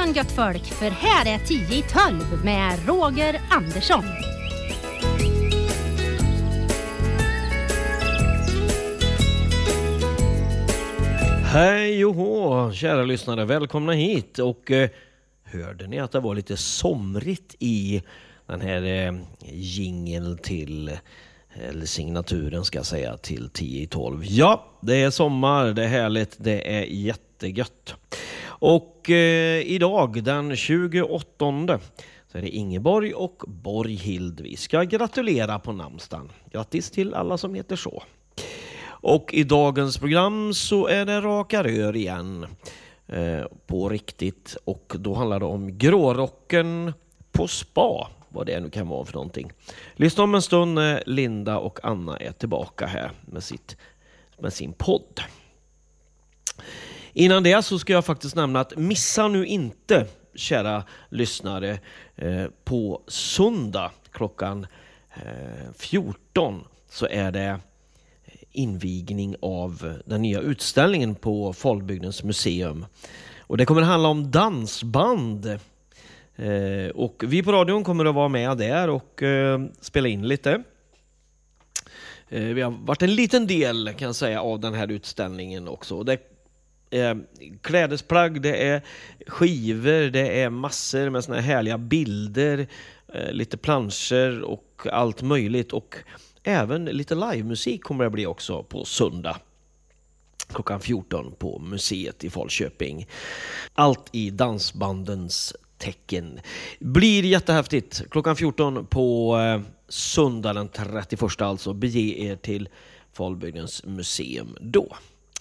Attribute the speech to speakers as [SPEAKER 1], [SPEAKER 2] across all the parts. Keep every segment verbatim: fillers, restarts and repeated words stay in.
[SPEAKER 1] Välkommen gött folk, för här är tio i tolv med Roger Andersson.
[SPEAKER 2] Hej joho, kära lyssnare, välkomna hit. Och eh, hörde ni att det var lite somrigt i den här eh, jingeln till, eller signaturen ska jag säga, till tio i tolv. Ja, det är sommar, det är härligt, det är jättegött. Och eh, idag den tjugoåttonde så är det Ingeborg och Borghild. Vi ska gratulera på namnsdagen. Grattis till alla som heter så. Och i dagens program så är det raka rör igen eh, på riktigt. Och då handlar det om grårocken på spa. Vad det nu kan vara för någonting. Lyssna om en stund när Linda och Anna är tillbaka här med, sitt, med sin podd. Innan det så ska jag faktiskt nämna att missa nu inte, kära lyssnare, eh, på söndag klockan eh, fjorton så är det invigning av den nya utställningen på Falbygdens museum. Och det kommer handla om dansband. Eh, och vi på radion kommer att vara med där och eh, spela in lite. Eh, vi har varit en liten del kan jag säga av den här utställningen också. Det är klädesplagg, det är skivor, det är massor med såna här härliga bilder, eh, lite planscher och allt möjligt. Och även lite livemusik kommer det bli också på söndag klockan fjorton på museet i Falköping. Allt i dansbandens tecken. Blir jättehäftigt. Klockan fjorton på eh, söndag den trettioförsta alltså. Bege er till Falbygdens museum då.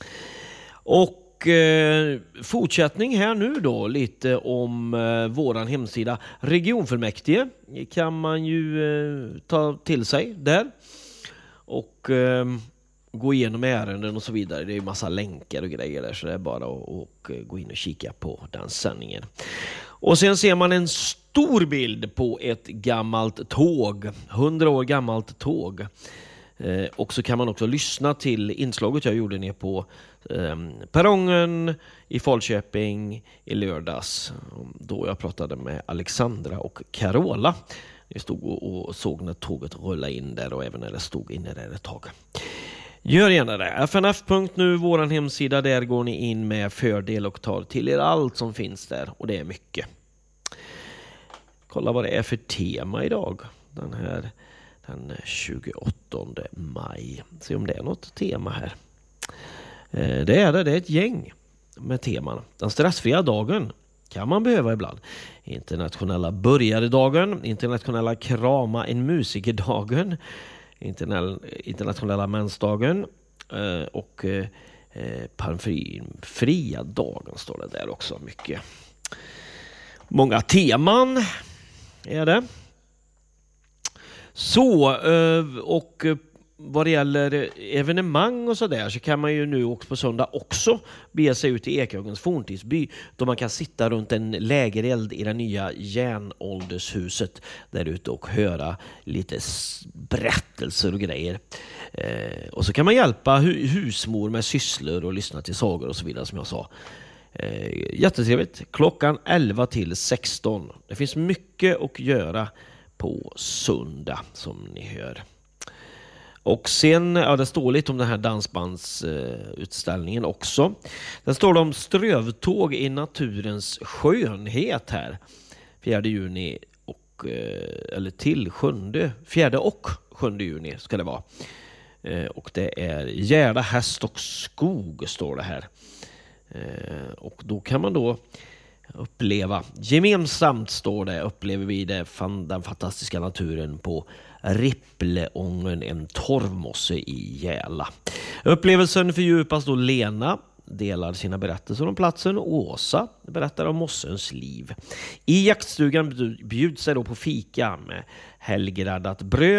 [SPEAKER 2] Och eh, fortsättning här nu då lite om eh, våran hemsida. Regionfullmäktige kan man ju eh, ta till sig där och eh, gå igenom ärenden och så vidare. Det är ju massa länkar och grejer där så det är bara att och, och gå in och kika på den sändningen. Och sen ser man en stor bild på ett gammalt tåg, hundra år gammalt tåg. Eh, och så kan man också lyssna till inslaget jag gjorde ner på eh, perrongen i Falköping i lördags. Då jag pratade med Alexandra och Carola. Jag stod och, och såg när tåget rullade in där och även när det stod inne där ett tag. Gör gärna det. F N F punkt nu, våran hemsida, där går ni in med fördel och tar till er allt som finns där. Och det är mycket. Kolla vad det är för tema idag. Den här den tjugoåttonde maj. Se om det är något tema här. Det är det, det är ett gäng med teman. Den stressfria dagen kan man behöva ibland. Internationella börjaredagen, internationella krama en musikerdagen, internationella mensdagen och parfymfria dagen står det där också mycket. Många teman är det. Så, och vad det gäller evenemang och sådär så kan man ju nu också på söndag också bege sig ut i Ekehögens forntidsby då man kan sitta runt en lägereld i det nya järnåldershuset där ute och höra lite berättelser och grejer. Eh, och så kan man hjälpa hu- husmor med sysslor och lyssna till sagor och så vidare som jag sa. Eh, jättetrevligt. Klockan elva till sexton. Det finns mycket att göra på söndag som ni hör. Och sen, ja det står lite om den här dansbandsutställningen uh, också. Det står om strövtåg i naturens skönhet här. fjärde juni och, uh, eller till sjunde, fjärde och sjunde juni ska det vara. Uh, och det är Gärda, häst och skog står det här. Uh, och då kan man då uppleva, gemensamt står det, upplever vi det, fan, den fantastiska naturen på Rippleången, en torvmosse i Gäla. Upplevelsen fördjupas då Lena delar sina berättelser om platsen och Åsa berättar om mossens liv. I jaktstugan bjuds sig då på fika med helgraddat bröd